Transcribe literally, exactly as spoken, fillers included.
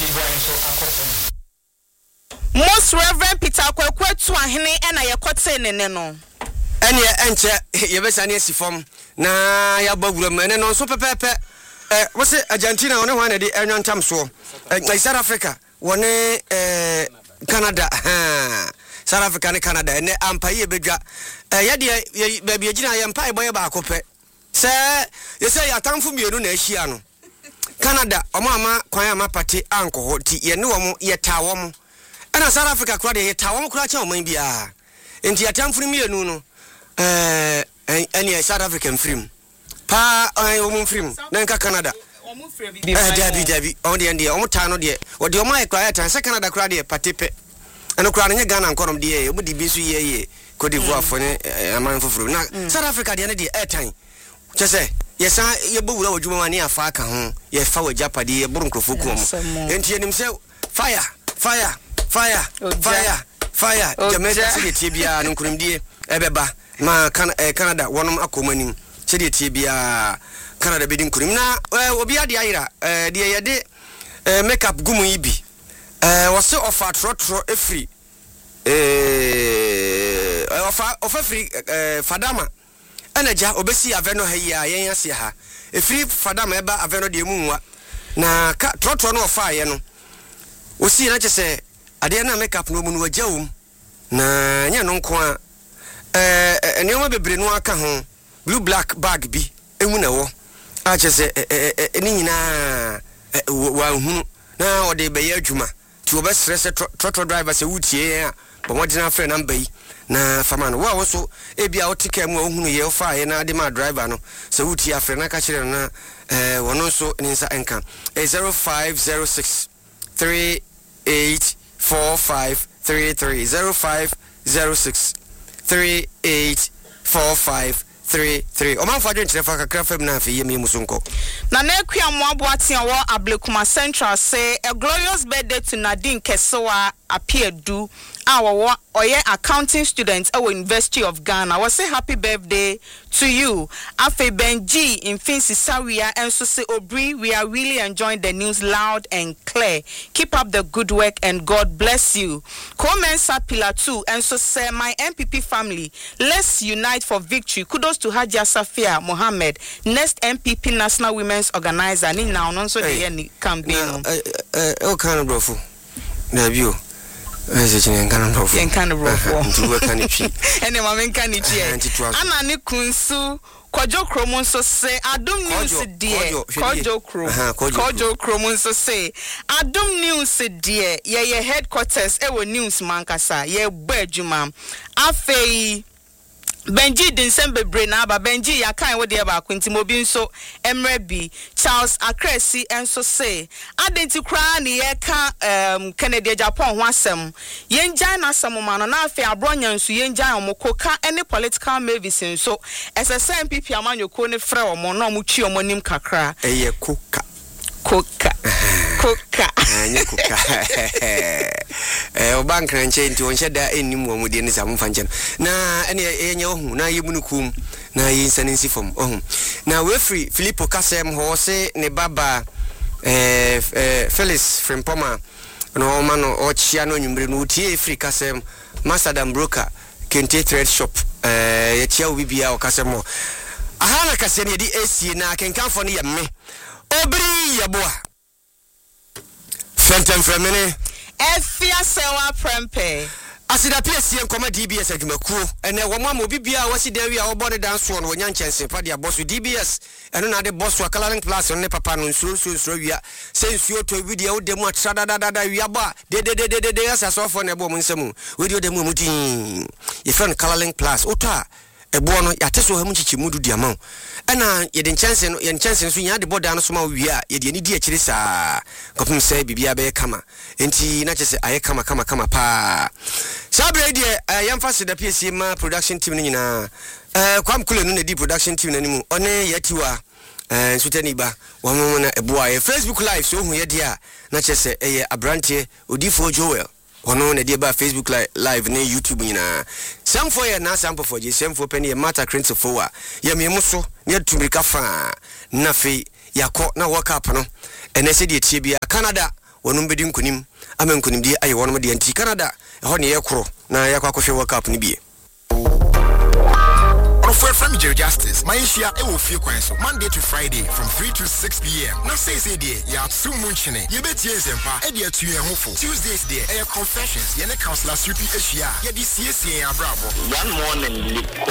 Most Reverend Peter Kwekwetu ahene na yekote nene no. Ene enche yebesane asifom na yabawuram ene no so pepepe eh wose Argentina one hwan na di enwantam so eh South Africa one eh Canada ha South Africa ne Canada ene ampaye bedwa eh ye de baabi agina ye mpa eboye ba akope se ye se yatamfo mienu na ahia no Canada omo ama kwan ama pate anko ho ti ye ne wo ye tawo mo ana South Africa kura de ye tawo mo kura cha oman bia enti yatamfo mienu no eh any South African film pa omo film na nka Canada omo film bi eh dabi dabi on de de omo ta no de o de omo ekwa ya tan se Canada kura de patepe eno kura ne Ghana nkonom de omo di bi so ye ye Cote d'Ivoire for ne aman foforo na South Africa de ne de airtime chese yesa ye bowura wodwuma mane afa aka ho ye fa wajapade ye burunkrofo ku omo enti enim se fire fire fire fire fire jamaica se de tie bia no nkunimdie ebeba ma Canada wonom akomanim se de tie bia Canada bedin kurim na obi ade ayira eh de ye de makeup gumu ibi eh wose ofa trotro efri eh ofa ofa free fadama anaja obesi aveno ha yi ayen ase ha efri fadama eba aveno de munwa na trotro no ofa ye no osi na chese ade na makeup no mu no wajawum na nya no nko a eh enioma bebre no aka ho blue black bag bi emu na wo a chese eni nyina wa hunu na ode be ye adwuma ti obesrese trotro driver se wutie a but what did I friend number na famano wa wo so e bia o tike mu ohunu ye ofa ye na de ma driver no se wuti afre na ka kire na eh wono so ninsa enka zero five zero six three eight four five three three zero five zero six three eight four five three three o man fa dwen trefa kakra fam na afi ye mi musunko na na akua mo aboaten wo Ablekuma Central say a glorious birthday to Nadine Kesewa Apiedu our oye accounting students at University of Ghana. Was say happy birthday to you. Afe Benji in Finsi Sawia and so say Obri, we are really enjoying the news loud and clear. Keep up the good work and God bless you. Komensa Pillar two and so say my M P P family, let's unite for victory. Kudos to Hajia Safia Mohammed, next M P P National Women's Organizer. Ni now non so the any campaign. Eh o kan brofo. Na bio. Ese chine nkana brofo. Nkana brofo. Ntuwa kanichi. Ene mama nkanichi. Ana ni kunsu Kojo Kromo so say Adum News dear. Kojo Kromo. Kojo Kromo so say Adum News dear. Ye ye headquarters ewo news mankasa. Ye bejuma. Afei Benji Dinsembe Brena ba Benji ya kan wo de ba kwenti mobi nso Emrebi Charles Akresi enso say adenti kra ne ye ka um Kennedy Japan ho asem yenjan na asem ma no na afi abronya nso yenjan omokoka any political mavis nso S S M P P amanyoko ne frɛ omo na omo twi omo nim kakra eye koka koka koka anya koka eh o bank na nche nti onhye da ennim wo mudie ne samfa nche na ene enye ohu na yemunukum na yinsaninsi fom ohu na we free Filippo Kasem ho se ne baba eh Felix Frimpoma no mano o chia no nyumre no tie free Kasem Masadam broker Kente thread shop eh ye chia obibia o Kasem ahana Kasem ye di esi na kenkanfo ne ye me obri yeboa Fentem Fremene Efia sewa prempe asida P S C nkoma D B S adwumakuo ene wo ma obibia wasi da wi a wo body dance so no wonya nchense pa dia boss D B S eno na de boss wa coloring plus ne papa no nsuo nsuo nsuo wi a sensuo to wi dia wo de mu atra da da da wi aba de de de de de asa so fo ne bo mu nsemu we de mu mu tin ye friend coloring plus oto ebo no yate so ha mu chichi mudu diamon ena ye de nchense no ye nchense so nya de boda no so ma wi a ye de ni di akiri saa kopum sai bibia be kama enti na chese aye kama kama kama pa sabre de yamfa se da P S C ma production team ni nyina eh kwam kule no na di production team na nimu one yatiwa eh nsutani ba wo mo na ebo aye Facebook live so hu ye dia na chese eye abrante odifo Joel ono na die ba Facebook live na YouTube nyina samfo ye na samfo for je samfo pani ye mata crane fo wa ye me muso ne tumrika fa na fe yakọ na work up no ene se de tie bia Canada wɔnom bedi nkonim ama nkonimdie ayɛ wɔnom de anti Canada ɛhɔ ne yɛkoro na yɛkɔ akɔhwɛ World Cup ne bie. For from Jerry Justice, Maisha Ewo Few Quenso, Monday to Friday from three to six p.m. Now say say dear, ya two munchine, you bet yes and pa, Edia to your hopeful. Tuesdays dear, air confessions, Yana Counselor Supi Asia, Yadi C S A Bravo. One morning,